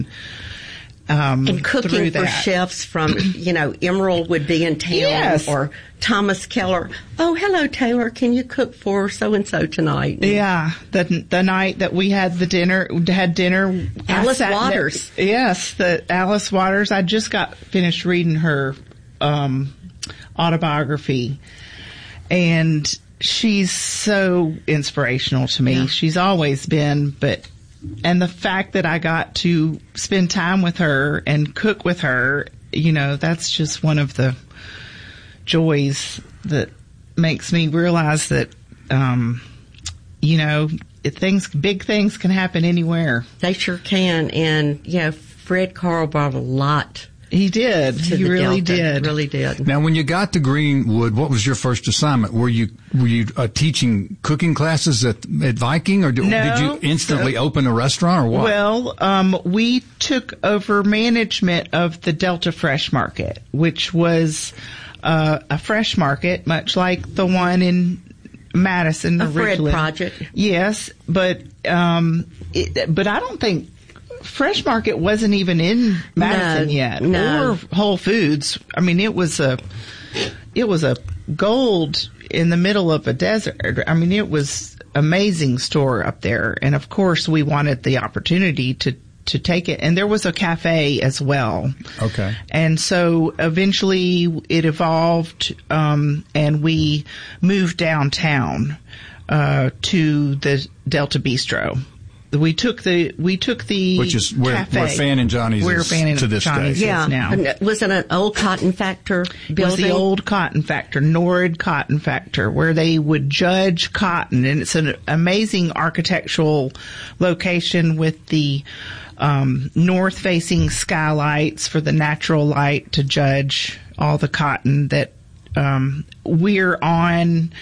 And cooking for chefs from, Emerald would be in town, yes. Or Thomas Keller. Oh, hello, Taylor. Can you cook for so-and-so tonight? Yeah. The night that we had dinner. Alice Waters. Yes, Alice Waters. I just got finished reading her autobiography. And she's so inspirational to me. Yeah. She's always been, and the fact that I got to spend time with her and cook with her, that's just one of the joys that makes me realize that, big things can happen anywhere. They sure can. And, Fred Carl brought a lot. He did. He really did. Really did. Now, when you got to Greenwood, what was your first assignment? Were you teaching cooking classes at Viking, or did you instantly open a restaurant, or what? Well, we took over management of the Delta Fresh Market, which was a fresh market, much like the one in Madison originally. Fred project. Yes, but I don't think Fresh Market wasn't even in Madison yet, or Whole Foods. I mean, it was a gold in the middle of a desert. I mean, it was amazing store up there, and of course, we wanted the opportunity to take it. And there was a cafe as well. Okay. And so eventually, it evolved, and we moved downtown to the Delta Bistro. We took the which is where Fan and Johnny's is to this day. Yeah, now. And was it an old cotton factor building? It was the old cotton factor, Norrid Cotton Factor, where they would judge cotton, and it's an amazing architectural location with the north-facing skylights for the natural light to judge all the cotton that we're on.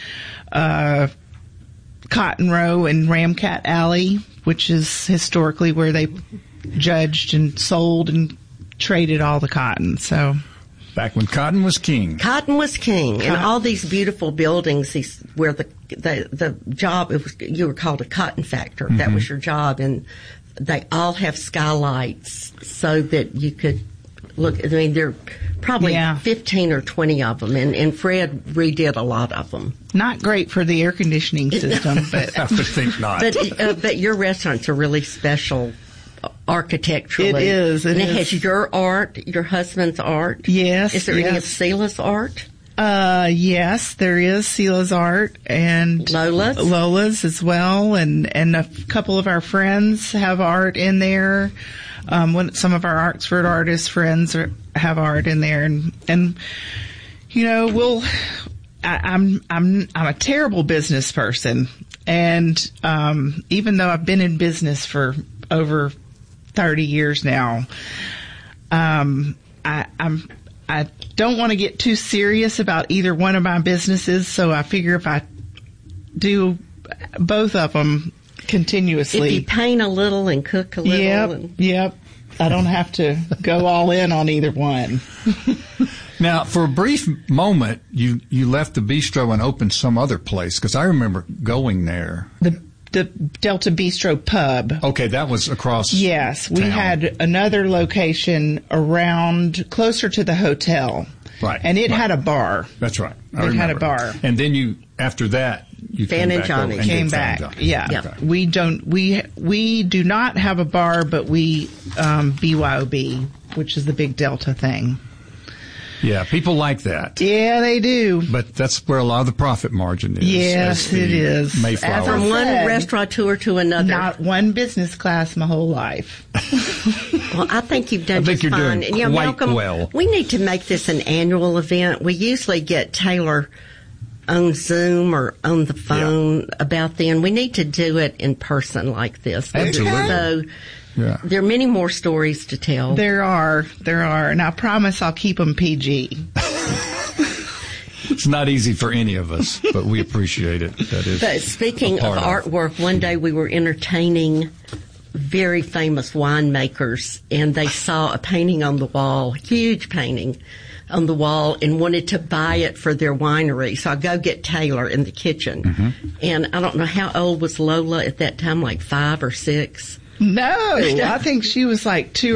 Cotton Row and Ramcat Alley, which is historically where they judged and sold and traded all the cotton. So back when cotton was king. Cotton was king. And all these beautiful buildings where the job, you were called a cotton factor. Mm-hmm. That was your job. And they all have skylights so that you could look. I mean, there are probably 15 or 20 of them. And Fred redid a lot of them. Not great for the air conditioning system, but I would think not. But your restaurants are really special architecturally. It is. It has your art, your husband's art. Yes. Is there any of Sela's art? Yes, there is Sela's art and Lola's as well, and a couple of our friends have art in there. Some of our Oxford artist friends have art in there, and I'm a terrible business person, and even though I've been in business for over 30 years now, I don't want to get too serious about either one of my businesses, so I figure if I do both of them continuously. If you paint a little and cook a little. Yep. I don't have to go all in on either one. Now, for a brief moment, you left the bistro and opened some other place, because I remember going there. The Delta Bistro Pub. Okay, that was across Yes, we had another location closer to the hotel. Right. And it had a bar. That's right. It had a bar. And then after that, you Fan and Johnny came back. Yeah. Okay. We do not have a bar, but we BYOB, which is the big Delta thing. Yeah, people like that. Yeah, they do. But that's where a lot of the profit margin is. Yes, it is. Mayflower. From one restaurateur to another. Not one business class my whole life. Well, I think you've done just fine. I think you're doing quite Malcolm, well. We need to make this an annual event. We usually get Taylor on Zoom or on the phone about then. We need to do it in person like this. Absolutely. So there are many more stories to tell. There are. And I promise I'll keep them PG. It's not easy for any of us, but we appreciate it. That is. But speaking of artwork, one day we were entertaining very famous winemakers, and they saw a painting on the wall, huge painting on the wall, and wanted to buy it for their winery. So I go get Taylor in the kitchen. Mm-hmm. And I don't know, how old was Lola at that time, like 5 or 6? No, I think she was like 2